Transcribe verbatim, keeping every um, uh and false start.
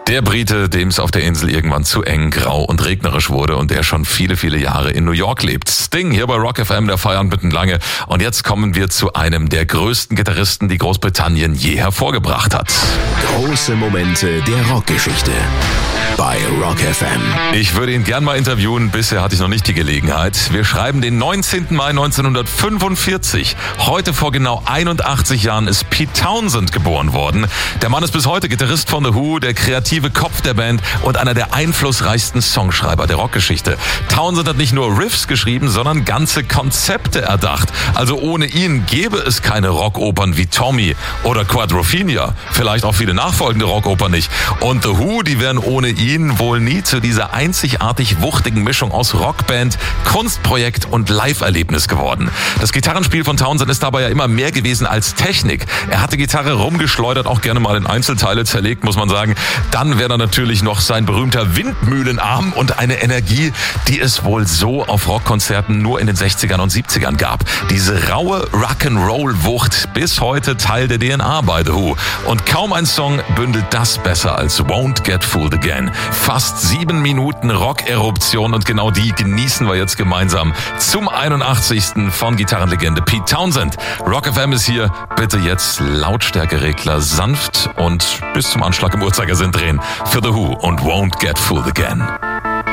Der Brite, dem es auf der Insel irgendwann zu eng, grau und regnerisch wurde und der schon viele, viele Jahre in New York lebt. Sting hier bei Rock F M, der Feierabend mitten lange. Und jetzt kommen wir zu einem der größten Gitarristen, die Großbritannien je hervorgebracht hat. Große Momente der Rockgeschichte bei Rock F M. Ich würde ihn gern mal interviewen, bisher hatte ich noch nicht die Gelegenheit. Wir schreiben den neunzehnten Mai neunzehnhundertfünfundvierzig. Heute vor genau einundachtzig Jahren ist Pete Townshend geboren worden. Der Mann ist bis heute Gitarrist von The Who, der kreative Kopf der Band und einer der einflussreichsten Songschreiber der Rockgeschichte. Townshend hat nicht nur Riffs geschrieben, sondern ganze Konzepte erdacht. Also ohne ihn gäbe es keine Rockopern wie Tommy oder Quadrophenia. Vielleicht auch viele nachfolgende Rockopern nicht. Und The Who, die wären ohne ihn wohl nie zu dieser einzigartig wuchtigen Mischung aus Rockband, Kunstprojekt und Live-Erlebnis geworden. Das Gitarrenspiel von Townshend ist dabei ja immer mehr gewesen als Technik. Er hatte Gitarre rumgeschleudert, auch gerne mal in Einzelteile zerlegt, muss man sagen. Dann wäre da natürlich noch sein berühmter Windmühlenarm und eine Energie, die es wohl so auf Rockkonzerten nur in den sechzigern und siebzigern gab. Diese raue Rock'n'Roll-Wucht, bis heute Teil der D N A bei The Who. Und kaum ein Song bündelt das besser als Won't Get Fooled Again. Fast sieben Minuten Rock-Eruption und genau die genießen wir jetzt gemeinsam zum einundachtzigsten von Gitarrenlegende Pete Townshend. Rock F M ist hier. Bitte jetzt Lautstärkeregler sanft und bis zum Anschlag im Uhrzeigersinn drehen für The Who und Won't Get Fooled Again.